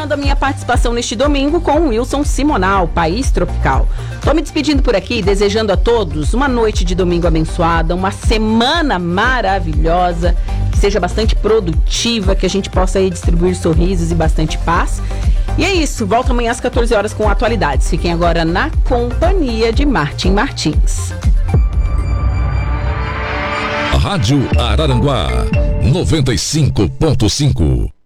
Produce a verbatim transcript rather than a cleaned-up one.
encerrando a minha participação neste domingo com o Wilson Simonal, País Tropical. Tô me despedindo por aqui, desejando a todos uma noite de domingo abençoada, uma semana maravilhosa, que seja bastante produtiva, que a gente possa aí distribuir sorrisos e bastante paz. E é isso, volto amanhã às quatorze horas com atualidades. Fiquem agora na companhia de Martim Martins. Rádio Araranguá noventa e cinco ponto cinco.